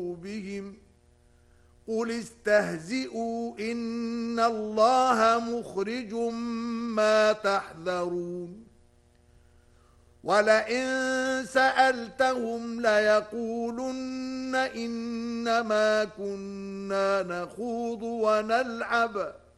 بهم قل استهزئوا إن الله مخرج ما تحذرون ولئن سألتهم ليقولن إنما كنا نخوض ونلعب